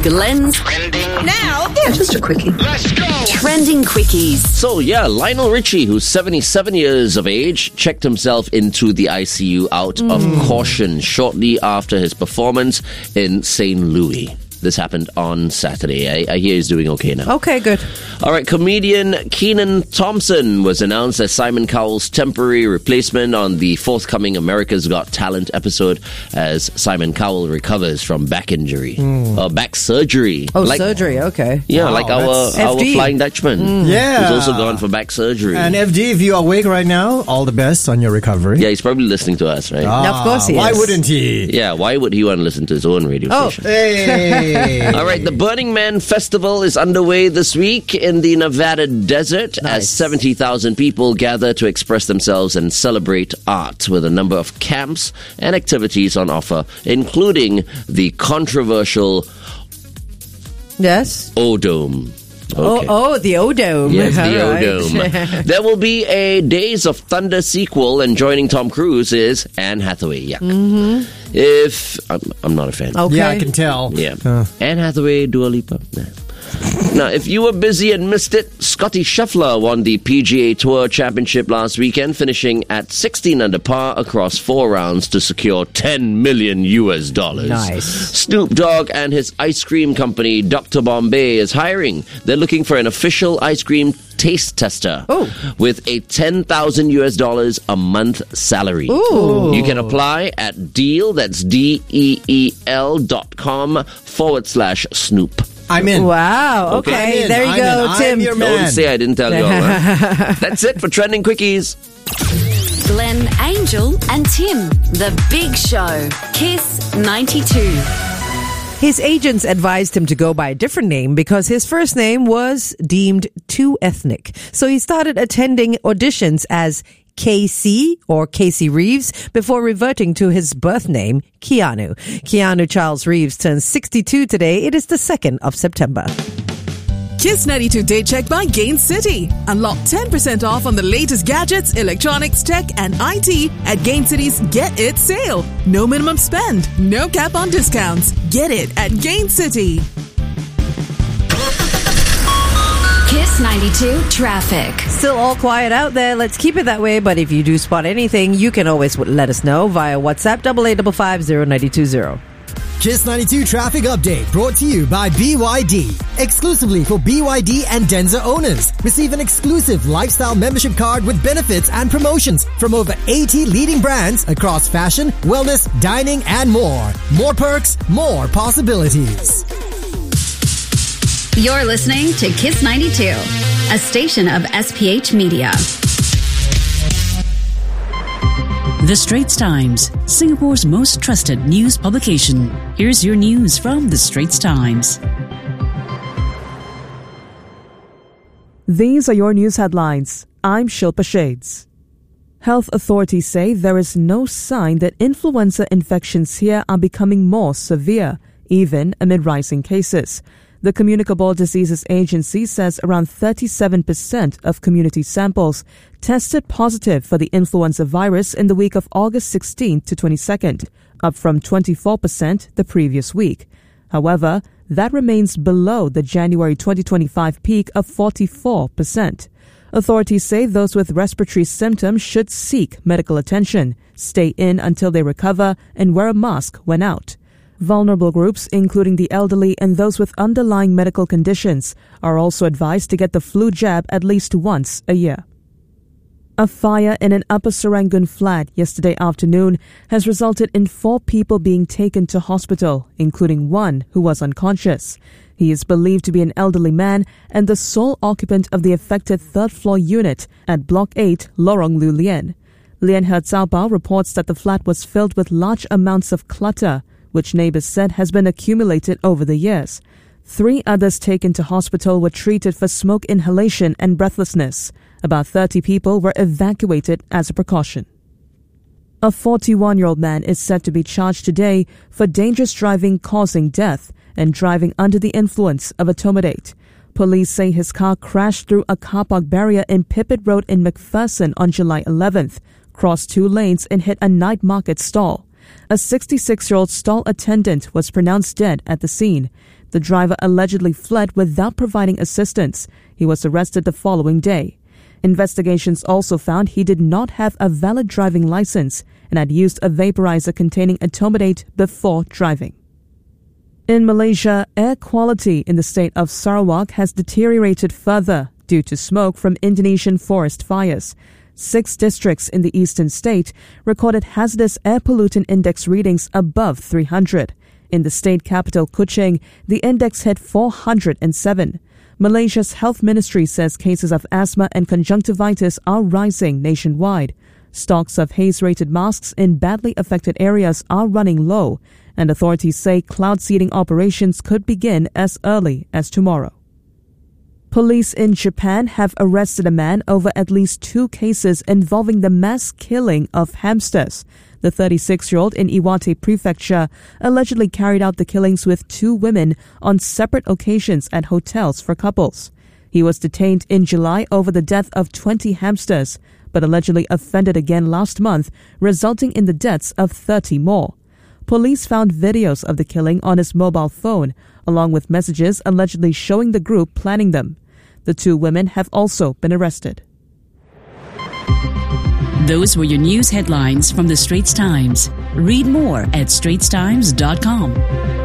Glenn's Trending now. Yeah, just a quickie. Let's go. Trending quickies. So, Lionel Richie, who's 77 years of age, checked himself into the ICU out of caution shortly after his performance in St. Louis. This happened on Saturday. I hear he's doing okay now. Okay, good. All right, comedian Kenan Thompson was announced as Simon Cowell's temporary replacement on the forthcoming America's Got Talent episode as Simon Cowell recovers from back injury. Back surgery. Oh, surgery, okay. Yeah, Wow, like our FD. Flying Dutchman. Yeah. Who's also gone for back surgery. And FD, if you're awake right now, all the best on your recovery. Yeah, he's probably listening to us, right? Of course he Why is. wouldn't he? Yeah, why would he want to listen to his own radio station? Hey. All right, the Burning Man Festival is underway this week in the Nevada desert as 70,000 people gather to express themselves and celebrate art with a number of camps and activities on offer, including the controversial Yes. O-Dome. Okay. Oh, the O-Dome. Yes, the All right. O-Dome. There will be a Days of Thunder sequel, and joining Tom Cruise is Anne Hathaway. Yuck. If I'm not a fan. Okay. Yeah, I can tell. Yeah. Anne Hathaway, Dua Lipa. Nah. Now, if you were busy and missed it, Scotty Scheffler won the PGA Tour Championship last weekend, finishing at 16 under par across 4 rounds to secure $10 million. Nice. Snoop Dogg and his ice cream company, Dr. Bombay, is hiring. They're looking for an official ice cream taste tester with a $10,000 a month salary. Ooh. You can apply at Deal, that's DEEL.com/Snoop. I'm in. Wow. Okay. I'm in. There you I'm go, in. Tim. I'm your man. Don't say I didn't tell you all, huh? That's it for Trending Quickies. Glenn, Angel, and Tim. The Big Show. Kiss 92. His agents advised him to go by a different name because his first name was deemed too ethnic. So he started attending auditions as KC or Casey Reeves before reverting to his birth name, Keanu. Keanu Charles Reeves turns 62 today. It is the 2nd of September. Kiss 92 Day Check by Gain City. Unlock 10% off on the latest gadgets, electronics, tech, and IT at Gain City's Get It sale. No minimum spend, no cap on discounts. Get it at Gain City. Kiss 92 Traffic. Still all quiet out there. Let's keep it that way. But if you do spot anything, you can always let us know via WhatsApp 88550920. Kiss 92 Traffic Update brought to you by BYD. Exclusively for BYD and Denza owners. Receive an exclusive lifestyle membership card with benefits and promotions from over 80 leading brands across fashion, wellness, dining, and more. More perks, more possibilities. You're listening to Kiss 92, a station of SPH Media. The Straits Times, Singapore's most trusted news publication. Here's your news from The Straits Times. These are your news headlines. I'm Shilpa Shades. Health authorities say there is no sign that influenza infections here are becoming more severe, even amid rising cases. The Communicable Diseases Agency says around 37% of community samples tested positive for the influenza virus in the week of August 16th to 22nd, up from 24% the previous week. However, that remains below the January 2025 peak of 44%. Authorities say those with respiratory symptoms should seek medical attention, stay in until they recover, and wear a mask when out. Vulnerable groups, including the elderly and those with underlying medical conditions, are also advised to get the flu jab at least once a year. A fire in an Upper Serangoon flat yesterday afternoon has resulted in 4 people being taken to hospital, including one who was unconscious. He is believed to be an elderly man and the sole occupant of the affected third-floor unit at Block 8, Lorong Lew Lien. Lien He Cao Bao reports that the flat was filled with large amounts of clutter, which neighbors said has been accumulated over the years. 3 others taken to hospital were treated for smoke inhalation and breathlessness. About 30 people were evacuated as a precaution. A 41-year-old man is said to be charged today for dangerous driving causing death and driving under the influence of a tomidate. Police say his car crashed through a car park barrier in Pippit Road in McPherson on July 11th, crossed 2 lanes and hit a night market stall. A 66-year-old stall attendant was pronounced dead at the scene. The driver allegedly fled without providing assistance. He was arrested the following day. Investigations also found he did not have a valid driving license and had used a vaporizer containing etomidate before driving. In Malaysia, air quality in the state of Sarawak has deteriorated further due to smoke from Indonesian forest fires. 6 districts in the eastern state recorded hazardous air pollutant index readings above 300. In the state capital Kuching, the index hit 407. Malaysia's health ministry says cases of asthma and conjunctivitis are rising nationwide. Stocks of haze-rated masks in badly affected areas are running low, and authorities say cloud seeding operations could begin as early as tomorrow. Police in Japan have arrested a man over at least 2 cases involving the mass killing of hamsters. The 36-year-old in Iwate Prefecture allegedly carried out the killings with 2 women on separate occasions at hotels for couples. He was detained in July over the death of 20 hamsters, but allegedly offended again last month, resulting in the deaths of 30 more. Police found videos of the killing on his mobile phone, along with messages allegedly showing the group planning them. The 2 women have also been arrested. Those were your news headlines from the Straits Times. Read more at straitstimes.com.